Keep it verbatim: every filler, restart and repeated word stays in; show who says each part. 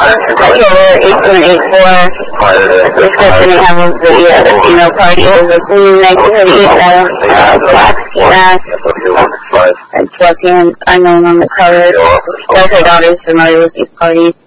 Speaker 1: eight seven eight four. Description they have of the, uh, the female party is a blue nineteen thirty-eight uh, black ski mask. And sweatpants, unknown on the color. Both her daughters familiar with these parties.